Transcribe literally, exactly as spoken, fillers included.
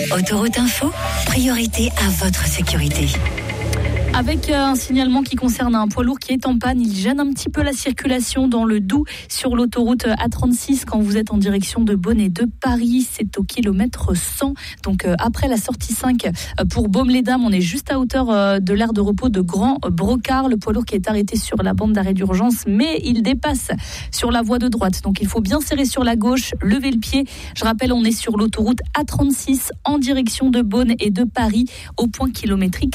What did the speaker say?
Autoroute Info, priorité à votre sécurité. Avec un signalement qui concerne un poids lourd qui est en panne, il gêne un petit peu la circulation dans le Doubs sur l'autoroute A trente-six quand vous êtes en direction de Beaune et de Paris. C'est au kilomètre cent. Donc euh, après la sortie cinq pour Baume-les-Dames, on est juste à hauteur euh, de l'aire de repos de Grand Brocard. Le poids lourd qui est arrêté sur la bande d'arrêt d'urgence, mais il dépasse sur la voie de droite. Donc il faut bien serrer sur la gauche, lever le pied. Je rappelle, on est sur l'autoroute A trente-six en direction de Beaune et de Paris au point kilométrique